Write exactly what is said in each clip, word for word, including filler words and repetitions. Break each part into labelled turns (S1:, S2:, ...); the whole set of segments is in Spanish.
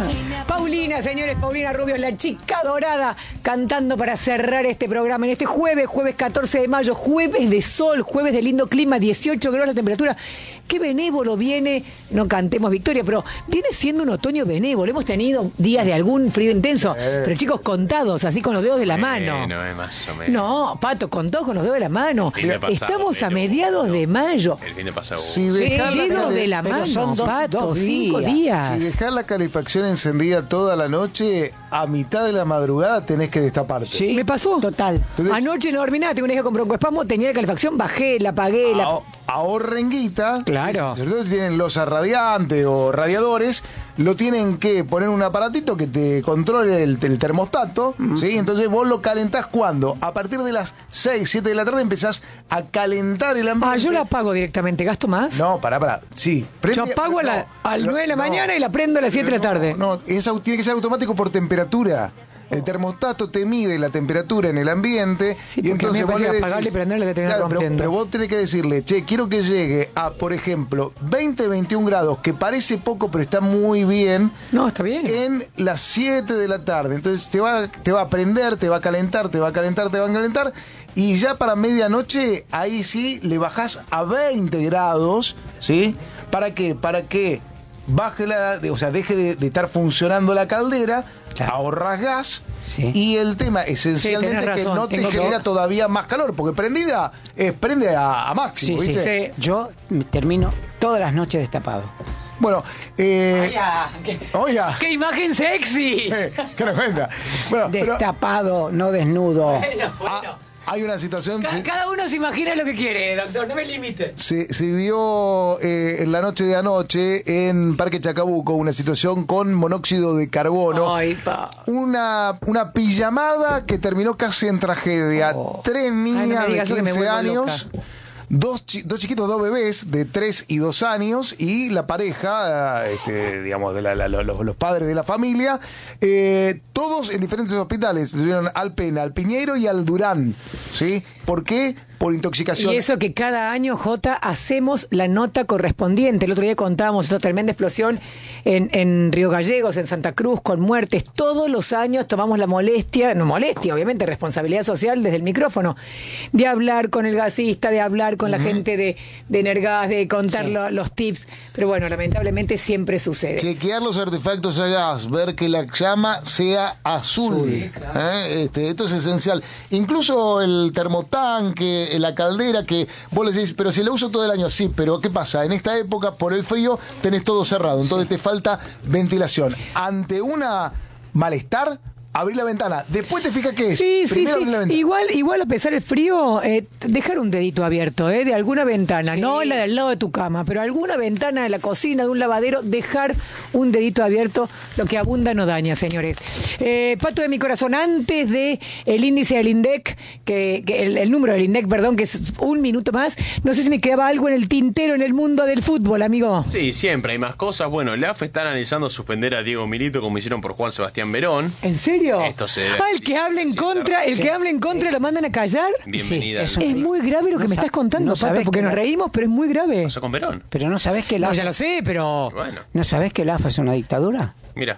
S1: Paulina, señores, Paulina Rubio, la chica dorada, cantando para cerrar este programa en este jueves, jueves catorce de mayo, jueves de sol, jueves de lindo clima, dieciocho grados la temperatura. Qué benévolo viene, no cantemos victoria, pero viene siendo un otoño benévolo. Hemos tenido días de algún frío intenso, eh. pero chicos, contados, así con los dedos de la mano.
S2: No, es más o menos.
S1: No, Pato, contados con los dedos de la mano. Estamos a mediados de mayo.
S2: El fin de pasado.
S3: Si
S1: sí,
S3: dejar la
S1: dedos
S3: cale...
S1: de la mano,
S4: son dos,
S1: Pato,
S4: dos
S1: cinco días.
S3: Si dejar la calefacción encendida toda la noche, a mitad de la madrugada tenés que destaparte.
S1: Sí, me pasó.
S4: Total.
S1: Entonces, anoche no dormí nada, tengo una hija con broncoespasmo, tenía la calefacción, bajé, la apagué. La...
S3: Ahorren guita.
S1: Claro.
S3: Si ustedes tienen losa radiante o radiadores, lo tienen que poner un aparatito que te controle el, el termostato, mm. ¿sí? Entonces vos lo calentás cuando a partir de las seis, siete de la tarde empezás a calentar el ambiente.
S1: Ah, yo la apago directamente, ¿gasto más?
S3: No, pará, pará. Sí.
S1: Prende, yo apago a la, no, al nueve de la no, mañana y la prendo a las siete de la tarde.
S3: No, no eso tiene que ser automático por temperatura. El termostato te mide la temperatura en el ambiente,
S1: sí,
S3: y entonces vos le decís,
S1: apagarle y prenderle de tener
S3: claro,
S1: rompiendo.
S3: Pero, pero vos tenés que decirle, che, quiero que llegue a, por ejemplo, veinte, veintiún grados, que parece poco, pero está muy bien.
S1: No, está bien.
S3: En las siete de la tarde. Entonces te va, te va a prender, te va a calentar, te va a calentar, te va a calentar. Y ya para medianoche, ahí sí, le bajás a veinte grados, ¿sí? ¿Para qué? Para que baje la, o sea, deje de, de estar funcionando la caldera, claro. Ahorras gas, sí. Y el tema esencialmente sí, es que no te genera que... todavía más calor, porque prendida eh, prende a, a máximo, sí, ¿viste?
S4: Sí, sí. Yo termino todas las noches destapado.
S3: Bueno, eh...
S1: Oiga, qué,
S3: oiga.
S1: ¡Qué imagen sexy!
S3: Eh, ¡Qué tremenda! Bueno,
S4: destapado, pero... no desnudo.
S1: Bueno, bueno.
S3: Ah, hay una situación...
S1: Cada,
S3: se,
S1: cada uno se imagina lo que quiere, doctor, no me limite.
S3: Se, se vio eh, en la noche de anoche en Parque Chacabuco una situación con monóxido de carbono.
S1: Ay, pa.
S3: Una, una pijamada que terminó casi en tragedia. Oh. Tres niñas Ay, no de quince años... Dos, chi dos chiquitos, dos bebés de tres y dos años y la pareja, este, digamos, de la, la, los, los padres de la familia, eh, todos en diferentes hospitales. Estuvieron al Pena, al Piñeiro y al Durán, ¿sí? ¿Por qué? Por intoxicación.
S1: Y eso que cada año, Jota, hacemos la nota correspondiente. El otro día contábamos esta tremenda explosión en, en Río Gallegos, en Santa Cruz, con muertes. Todos los años tomamos la molestia, no molestia, obviamente, responsabilidad social desde el micrófono, de hablar con el gasista, de hablar con uh-huh. la gente de, de Energas, de contar sí. lo, los tips. Pero bueno, lamentablemente siempre sucede.
S3: Chequear los artefactos a gas, ver que la llama sea azul. Sí, claro. ¿eh? este, esto es esencial. Incluso el termotanque, la caldera, que vos le decís, pero si la uso todo el año, sí, pero ¿qué pasa? En esta época, por el frío, tenés todo cerrado, entonces sí. te falta ventilación. Ante una malestar, abrí la ventana, después te fijas qué es.
S1: Sí,
S3: Primero
S1: sí, sí. Igual, igual a pesar del frío, eh, dejar un dedito abierto, eh, de alguna ventana, sí. no la del lado de tu cama, pero alguna ventana de la cocina, de un lavadero, dejar un dedito abierto, lo que abunda no daña, señores. Eh, Pato de mi corazón, antes de el índice del INDEC, que, que el, el número del INDEC, perdón, que es un minuto más, no sé si me quedaba algo en el tintero en el mundo del fútbol, amigo.
S2: Sí, siempre hay más cosas. Bueno, la A F está analizando suspender a Diego Milito, como hicieron por Juan Sebastián Verón.
S1: ¿En serio?
S2: Esto se
S1: ah, el que habla en contra, el que habla en contra lo mandan a callar.
S2: Bienvenida.
S1: Sí, es, es muy grave lo que no me estás contando, no Pato, porque nos reímos, pero es muy grave.
S2: ¿Qué pasó con Verón?
S4: Pero no sabés que la
S1: no,
S4: A F...
S1: ya lo sé, pero...
S2: Bueno.
S4: ¿No sabés que la A F es una dictadura?
S2: Mira.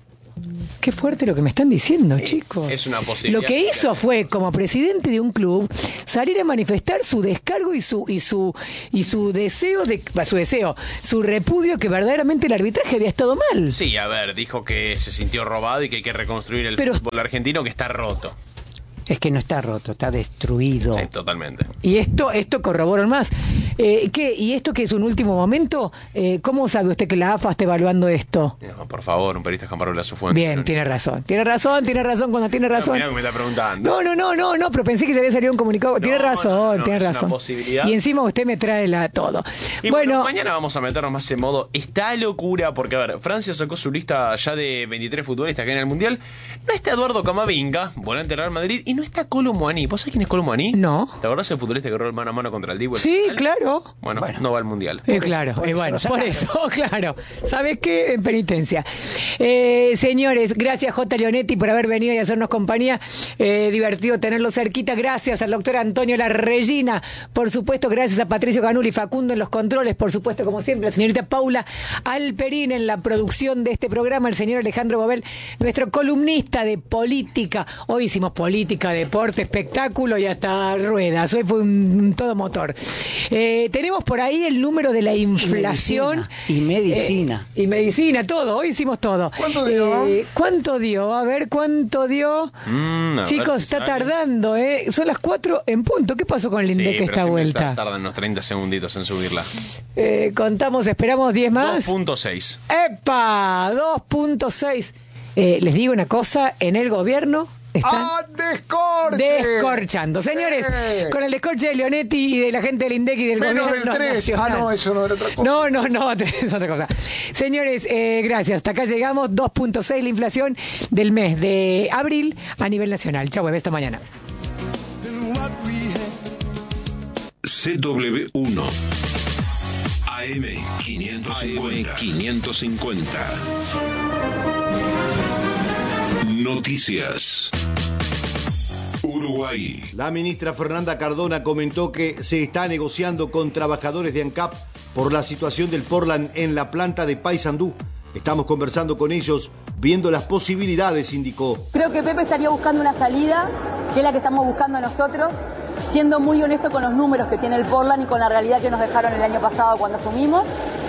S1: Qué fuerte lo que me están diciendo, sí, chicos.
S2: Es una posibilidad.
S1: Lo que hizo fue, como presidente de un club, salir a manifestar su descargo y su y su y su deseo de su deseo, su repudio que verdaderamente el arbitraje había estado mal.
S2: Sí, a ver, dijo que se sintió robado y que hay que reconstruir el Pero, fútbol argentino, que está roto.
S4: Es que no está roto, está destruido.
S2: Sí, totalmente.
S1: Y esto esto corrobora más. Eh, ¿qué? ¿Y esto que es un último momento? Eh, ¿Cómo sabe usted que la A F A está evaluando esto?
S2: No, por favor, un periodista comparable a su fuente.
S1: Bien,
S2: no,
S1: tiene razón. Tiene razón, tiene razón cuando tiene razón.
S2: No, mirá que me está preguntando.
S1: No, no, no, no, no, pero pensé que ya había salido un comunicado. No, tiene razón,
S2: no, no,
S1: tiene
S2: es
S1: razón.
S2: Una posibilidad.
S1: Y encima usted me trae la todo.
S2: Y
S1: bueno,
S2: bueno, mañana vamos a meternos más en modo esta locura, porque a ver, Francia sacó su lista ya de veintitrés futbolistas que en el Mundial. No está Eduardo Camavinga, volante del Real Madrid, y no está Kolo Muani. ¿Vos sabés quién es Kolo Muani?
S1: No.
S2: ¿Te acordás del futbolista que corrió el mano a mano contra el Dibu?
S1: Sí, claro, Claro.
S2: Bueno,
S4: Bueno.
S2: no va al mundial.
S1: Eh, claro,
S4: por
S1: eh,
S4: eso
S1: bueno,
S4: lo
S1: por
S4: sacaron.
S1: eso, claro. ¿Sabes qué? En penitencia. Eh, señores, gracias J. Leonetti por haber venido y hacernos compañía. Eh, divertido tenerlo cerquita. Gracias al doctor Antonio La Regina. Por supuesto, gracias a Patricio Canuli, Facundo en los controles. Por supuesto, como siempre, la señorita Paula Alperín en la producción de este programa. El señor Alejandro Gobel, nuestro columnista de política. Hoy hicimos política, deporte, espectáculo y hasta ruedas. Hoy fue un, un todo motor. Eh, tenemos por ahí el número de la inflación.
S4: Y medicina.
S1: Eh, y medicina, todo. Hoy hicimos todo.
S3: ¿Cuánto dio?
S1: Eh, ¿Cuánto dio? A ver, ¿cuánto dio?
S2: Mm, a ver
S1: Chicos,
S2: si
S1: está
S2: sale.
S1: tardando, ¿eh? Son las cuatro en punto. ¿Qué pasó con el
S2: Sí,
S1: INDEC
S2: pero
S1: esta
S2: siempre
S1: vuelta?
S2: tar- Tardan unos treinta segunditos en subirla.
S1: Eh, contamos, esperamos diez más.
S2: dos punto seis.
S1: ¡Epa! dos punto seis. Eh, les digo una cosa, en el gobierno están
S3: ¡Ah, descorche!
S1: descorchando. Señores,
S3: Sí.
S1: con el descorche de Leonetti y de la gente del INDEC y del
S3: Menos
S1: gobierno
S3: del tres. Ah,
S1: nacional.
S3: no, eso no era otra cosa.
S1: No, no, no, es otra cosa. Señores, eh, gracias. Hasta acá llegamos. dos punto seis la inflación del mes de abril a nivel nacional. Chau, esta mañana.
S5: C W uno A M quinientos cincuenta Noticias. Uruguay.
S6: La ministra Fernanda Cardona comentó que se está negociando con trabajadores de ANCAP por la situación del Portland en la planta de Paysandú. Estamos conversando con ellos, viendo las posibilidades, indicó.
S7: Creo que Pepe estaría buscando una salida, que es la que estamos buscando nosotros, siendo muy honesto con los números que tiene el Portland y con la realidad que nos dejaron el año pasado cuando asumimos.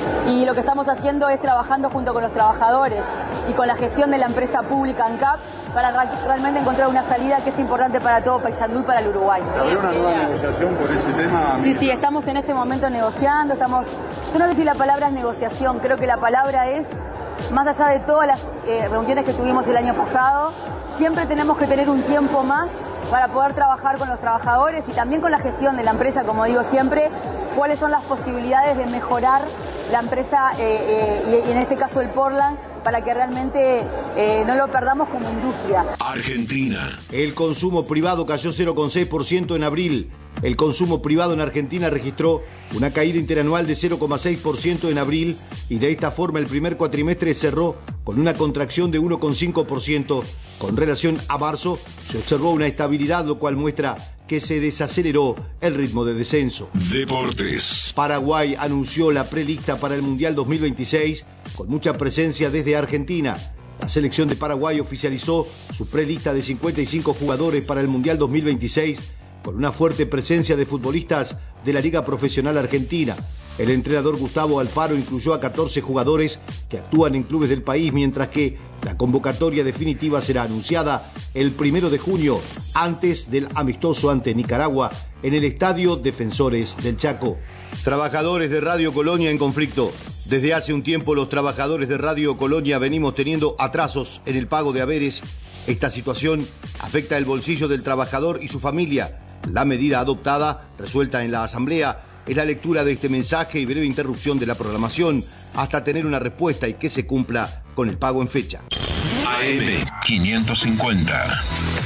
S7: Y lo que estamos haciendo es trabajando junto con los trabajadores y con la gestión de la empresa pública ANCAP para ra- realmente encontrar una salida que es importante para todo Paysandú y para el Uruguay.
S8: ¿Se abrió una nueva negociación por ese tema?
S7: Sí, sí, estamos en este momento negociando, estamos... Yo no sé si la palabra es negociación, creo que la palabra es, más allá de todas las eh, reuniones que tuvimos el año pasado, siempre tenemos que tener un tiempo más para poder trabajar con los trabajadores y también con la gestión de la empresa, como digo siempre, cuáles son las posibilidades de mejorar la empresa eh, eh, y, y en este caso el Portland, para que realmente eh, no lo perdamos como industria.
S5: Argentina.
S6: El consumo privado cayó cero coma seis por ciento en abril. El consumo privado en Argentina registró una caída interanual de cero coma seis por ciento en abril y de esta forma el primer cuatrimestre cerró con una contracción de uno coma cinco por ciento. Con relación a marzo se observó una estabilidad, lo cual muestra que se desaceleró el ritmo de descenso.
S5: Deportes.
S6: Paraguay anunció la prelista para el Mundial dos mil veintiséis con mucha presencia desde Argentina. La selección de Paraguay oficializó su prelista de cincuenta y cinco jugadores para el Mundial dos mil veintiséis con una fuerte presencia de futbolistas de la Liga Profesional Argentina. El entrenador Gustavo Alfaro incluyó a catorce jugadores que actúan en clubes del país, mientras que la convocatoria definitiva será anunciada el primero de junio, antes del amistoso ante Nicaragua en el Estadio Defensores del Chaco. Trabajadores de Radio Colonia en conflicto. Desde hace un tiempo los trabajadores de Radio Colonia venimos teniendo atrasos en el pago de haberes. Esta situación afecta el bolsillo del trabajador y su familia. La medida adoptada, resuelta en la Asamblea, es la lectura de este mensaje y breve interrupción de la programación hasta tener una respuesta y que se cumpla con el pago en fecha.
S5: A M quinientos cincuenta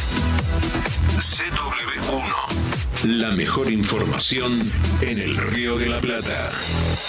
S5: C W uno La mejor información en el Río de la Plata.